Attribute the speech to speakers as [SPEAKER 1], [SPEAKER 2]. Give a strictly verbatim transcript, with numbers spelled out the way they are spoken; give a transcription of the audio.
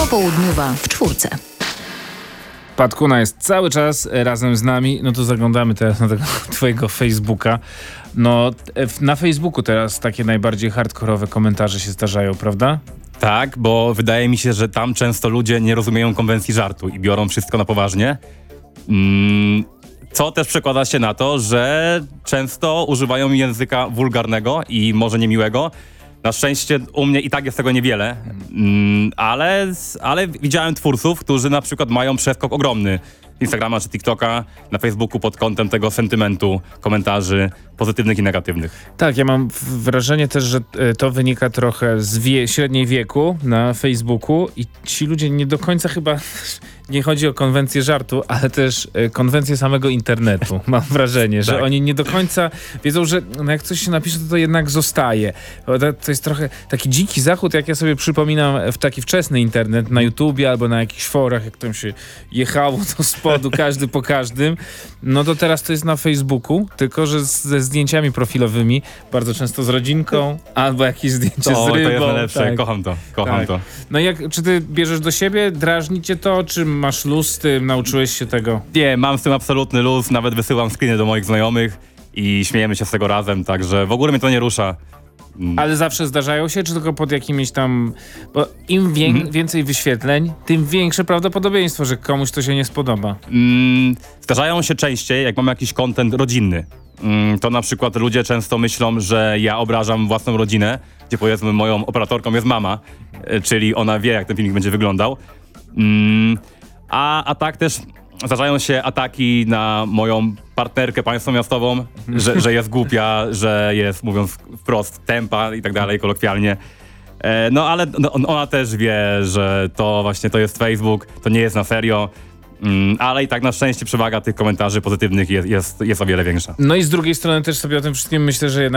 [SPEAKER 1] Popołudniowa w czwórce.
[SPEAKER 2] Pat Kuna jest cały czas razem z nami. No to zaglądamy teraz na tego twojego Facebooka. No na Facebooku teraz takie najbardziej hardkorowe komentarze się zdarzają, prawda?
[SPEAKER 3] Tak, bo wydaje mi się, że tam często ludzie nie rozumieją konwencji żartu i biorą wszystko na poważnie. Mm, co też przekłada się na to, że często używają języka wulgarnego i może niemiłego. Na szczęście u mnie i tak jest tego niewiele, mm, ale, ale widziałem twórców, którzy na przykład mają przeskok ogromny Instagrama czy TikToka na Facebooku pod kątem tego sentymentu, komentarzy pozytywnych i negatywnych.
[SPEAKER 2] Tak, ja mam wrażenie też, że to wynika trochę z wie- średniej wieku na Facebooku i ci ludzie nie do końca chyba, nie chodzi o konwencję żartu, ale też konwencję samego internetu. Mam wrażenie, że
[SPEAKER 3] tak.
[SPEAKER 2] oni nie do końca wiedzą, że no jak coś się napisze, to to jednak zostaje. To jest trochę taki dziki zachód, jak ja sobie przypominam w taki wczesny internet na YouTubie albo na jakichś forach, jak tam się jechało do spodu, każdy po każdym. No to teraz to jest na Facebooku, tylko że ze zdjęciami profilowymi, bardzo często z rodzinką, albo jakieś zdjęcie
[SPEAKER 3] To,
[SPEAKER 2] z rybą.
[SPEAKER 3] to jest najlepsze,
[SPEAKER 2] tak.
[SPEAKER 3] kocham to, kocham
[SPEAKER 2] Tak.
[SPEAKER 3] to.
[SPEAKER 2] No i jak, czy ty bierzesz do siebie, drażni cię to, czy masz luz z tym, nauczyłeś się tego?
[SPEAKER 3] Nie, mam z tym absolutny luz, nawet wysyłam screeny do moich znajomych i śmiejemy się z tego razem, także w ogóle mnie to nie rusza.
[SPEAKER 2] Ale zawsze zdarzają się, czy tylko pod jakimiś tam... Bo im wię-
[SPEAKER 3] Mhm.
[SPEAKER 2] więcej wyświetleń, tym większe prawdopodobieństwo, że komuś to się nie spodoba.
[SPEAKER 3] Mm, zdarzają się częściej, jak mam jakiś content rodzinny. Mm, to na przykład ludzie często myślą, że ja obrażam własną rodzinę, gdzie powiedzmy moją operatorką jest mama, e, czyli ona wie, jak ten filmik będzie wyglądał. Mm, a, a tak też zdarzają się ataki na moją partnerkę państwo-miastową, że, że jest głupia, że jest, mówiąc wprost, tempa i tak dalej, kolokwialnie. E, no ale no, ona też wie, że to właśnie to jest Facebook, to nie jest na serio. Mm, ale i tak na szczęście przewaga tych komentarzy pozytywnych jest, jest, jest o wiele większa.
[SPEAKER 2] No i z drugiej strony też sobie o tym wszystkim myślę, że jednak